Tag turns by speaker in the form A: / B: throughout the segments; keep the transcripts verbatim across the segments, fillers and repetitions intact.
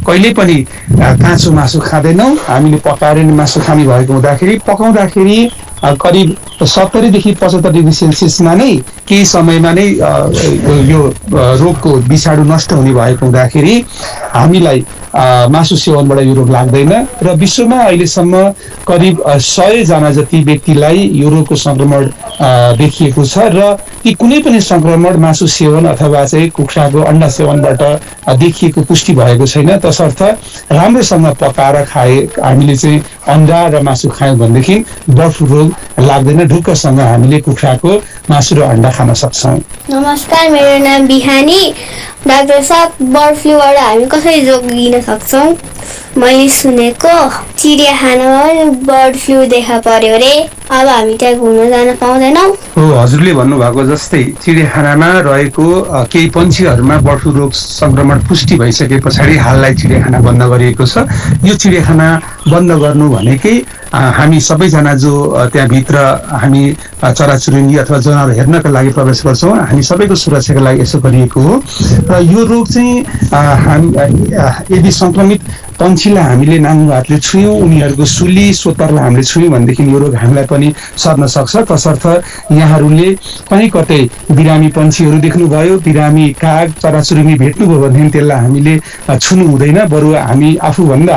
A: कहिले पनि काँचो मासु खाँदैनौँ, हामीले पकाएर नै मासु खाने भएको हुँदाखेरि पकाउँदाखेरि करिब सत्तरीदेखि पचहत्तर डिग्री सेल्सियसमा नै केही समयमा नै यो रोगको विषाणु नष्ट हुने भएको हुँदाखेरि हामीलाई मासु सेवनबाट यो रोग लाग्दैन र विश्वमा अहिलेसम्म करिब सयजना जति व्यक्तिलाई यो रोगको संक्रमण देखिएको छ र ती कुनै पनि संक्रमण मासु सेवन अथवा चाहिँ कुखुराको अण्डा सेवनबाट देखिएको पुष्टि भएको छैन। तसर्थ राम्रोसँग पकाएर खाए हामीले चाहिँ अण्डा र मासु खायौँ भनेदेखि बर्ड फ्लू रोग लाग्दैन, ढुक्कसँग हामीले कुखुराको मासु र अण्डा खान सक्छौँ।
B: नमस्कार, मेरो नाम बिहानी। डाक्टर साहब, बर्ड फ्लूबाट हामी कसरी जोगिन सक्छौँ? मैले सुनेको चिडियाखानामा बर्ड फ्लू देखा पर्यो रे, अब हामी त्यहाँ घुम्न जान पाउँदैनौँ।
A: हो, हजुरले भन्नुभएको जस्तै चिडियाखानामा रहेको केही पन्छीहरूमा बर्ड फ्लू रोग संक्रमण पुष्टि भइसके पछाडि हाललाई चिडियाखाना बन्द गरिएको छ। यो चिडियाखाना बन्द गर्नु भनेकै हामी सबैजना जो त्यहाँभित्र हामी चराचुरुङ्गी अथवा जनावर हेर्नका लागि प्रवेश गर्छौँ, हामी सबैको सुरक्षाको लागि यसो गरिएको हो। र यो रोग चाहिँ हामी यदि सङ्क्रमित पन्छीलाई हामीले नाङ्गो हातले छुयौँ, उनीहरूको सुली सोतरलाई हामीले छुयौँ भनेदेखि यो रोग हामीलाई पनि सर्न सक्छ। तसर्थ यहाँहरूले कहीँ कतै बिरामी पन्छीहरू देख्नुभयो, बिरामी काग चराचुरुङ्गी भेट्नुभयो भनेदेखि त्यसलाई हामीले छुनु हुँदैन। बरु हामी आफूभन्दा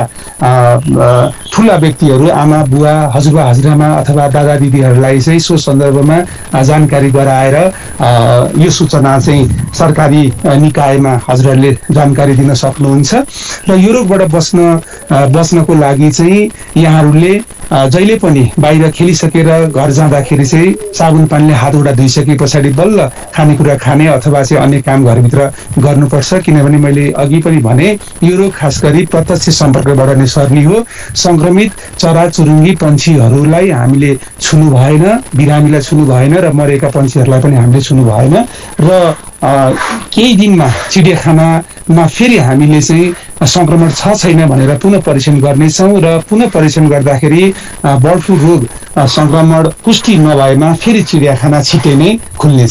A: ठुला व्यक्तिहरू, आमा बुवा हजुरबा हजुरआमा अथवा दादा दिदीहरूलाई चाहिँ सो सन्दर्भमा जानकारी गराएर यो सूचना चाहिँ सरकारी निकायमा हजुरहरूले जानकारी दिन सक्नुहुन्छ। र यो रोगबाट बस्न बस्नको लागि चाहिँ यहाँहरूले जहिले पनि बाहिर खेलिसकेर घर जाँदाखेरि चाहिँ साबुन पानीले हातगोडा धोइसके पछाडि बल्ल खानेकुरा खाने अथवा चाहिँ अन्य काम घरभित्र गर्नुपर्छ। किनभने मैले अघि पनि भने यो रोग खास गरी प्रत्यक्ष सम्पर्कबाट नै सर्ने हो। सङ्क्रमित चराचुरुङ्गी पन्छीहरूलाई हामीले छुनु भएन, बिरामीलाई छुनु भएन र मरेका पन्छीहरूलाई पनि हामीले छुनु भएन। र केही दिनमा चिडियाखानामा फेरि हामीले चाहिँ सङ्क्रमण छ छैन भनेर पुनः परीक्षण गर्नेछौँ र पुनः परीक्षण गर्दाखेरि बर्ड फ्लू रोग सङ्क्रमण पुष्टि नभएमा फेरि चिडियाखाना छिटै नै खुल्नेछ।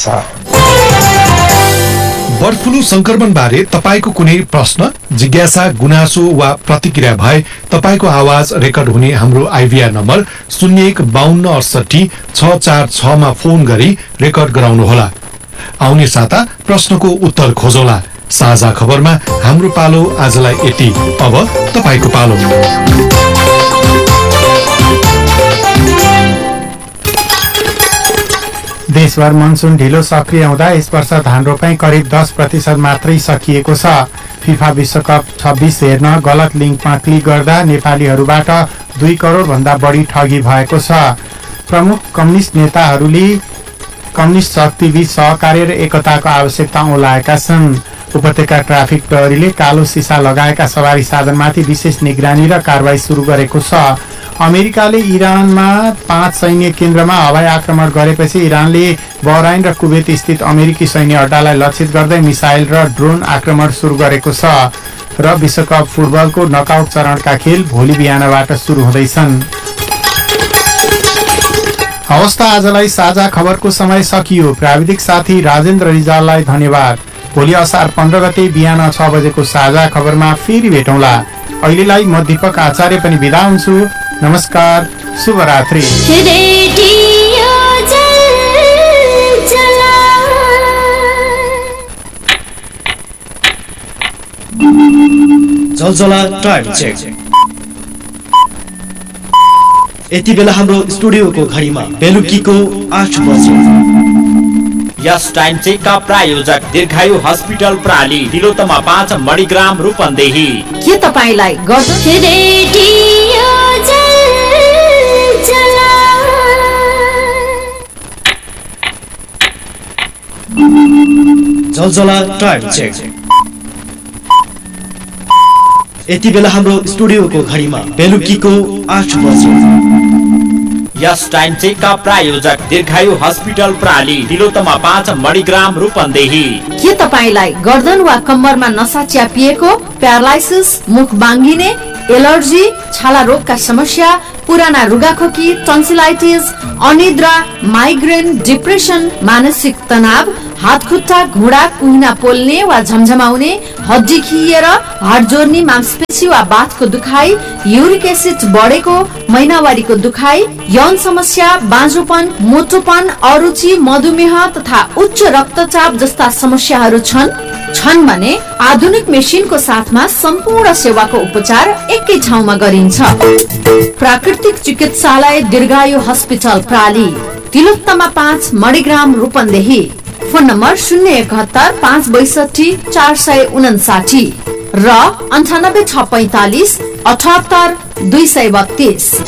C: बर्ड फ्लू संक्रमण बारे तपाईको कुनै प्रश्न, जिज्ञासा, गुनासो वा प्रतिक्रिया भए तपाईको आवाज रेकर्ड हुने हाम्रो आइभीआर नम्बर शून्य एक बाहन्न अडसठी छ चार छ मा फोन गरी रेकर्ड गराउनुहोला। आउने साता प्रश्नको उत्तर खोजौला। साझा खबरमा हाम्रो पालो आजलाई यति, अब तपाईको पालो।
D: देशभर मनसुन ढिलो सक्रिय हुँदा यस वर्ष धान रोपाई करिब दस प्रतिशत मात्रै सकिएको छ। फिफा विश्वकप छब्बीस हेर्न गलत लिङ्कमा क्लिक गर्दा नेपालीहरूबाट दुई करोड भन्दा बढी ठगी भएको छ। प्रमुख कम्युनिस्ट नेताहरूले कम्युनिस्ट शक्तिबीच सहकार्य र एकताको आवश्यकता ओलाएका छन्। उपत्यका ट्राफिक प्रहरीले कालो सिसा लगाएका सवारी साधनमाथि विशेष निगरानी र कारवाही सुरु गरेको छ। अमेरिकाले इरानमा पाँच सैन्य केन्द्रमा हवाई आक्रमण गरेपछि इरानले बहराइन र कुवेत स्थित अमेरिकी सैन्य अड्डालाई लक्षित गर्दै मिसाइल र ड्रोन आक्रमण सुरु गरेको छ। र विश्वकप फुटबलको नकआउट चरणका खेल भोलि बिहानबाट सुरु हुँदैछन्। हवस् त, आजलाई साझा खबरको समय सकियो। प्राविधिक साथी राजेन्द्र रिजाललाई धन्यवाद। भोलि असार पन्ध्र गते बिहान छ बजेको साझा खबरमा फेरि भेटौँला। अहिलेलाई म दीपक आचार्य पनि बिदा हुन्छु। नमस्कार, शुभरात्रि।
E: जलजला टाइम चेक। यति बेला हाम्रो स्टुडियोको घडीमा बेलुकीको आठ बजे।
F: यस टाइम चेकका प्रायोजक दीर्घायु हस्पिटल प्राली, तिलोत्तमा पाँच, मणिग्राम, रूपन्देही।
G: के तपाईलाई
E: जलजला टाइम चेक। यति बेला हाम्रो स्टुडियोको घडीमा बेलुकीको आठ बजे।
F: यस टाइम चेकका प्रायोजक दीर्घायु हस्पिटल प्राली, तिलोत्तमा पाँच, मणिग्राम, रूपन्देही।
G: के तपाईलाई गर्दन वा कम्मरमा नसा च्यापिएको, प्यारालाइसिस, मुख बाङ्गिने, एलर्जी, छाला रोगका समस्या, पुराना रुगाखोकी, टन्सिलाइटिस, अनिद्रा, माइग्रेन, डिप्रेसन, मानसिक तनाव, हातखुट्टा, घुँडा, कुहिना पोल्ने वा झमझमाउने, हड्डी खिएर, हाड जोड्ने, मांसपेशी वा बाथको दुखाइ, युरिक एसिड बढेको, महिनावारीको दुखाइ, यौन समस्या, बाँझोपन, मोटोपन, अरुचि, मधुमेह तथा उच्च रक्तचाप जस्ता समस्याहरू छन् छन् भने आधुनिक मेसिनको साथमा सम्पूर्ण सेवाको उपचार एकै ठाउँमा गरिन्छ। प्राकृतिक चिकित्सालय दीर्घायु हस्पिटल प्राली, तिलोत्तमा पाँच, मणिग्राम, रूपन्देही। फोन नम्बर शून्य एकहत्तर पाँच बैसठी चार सय उनासाठी र अन्ठानब्बे छ पैंतालिस अठहत्तर दुई सय बत्तीस।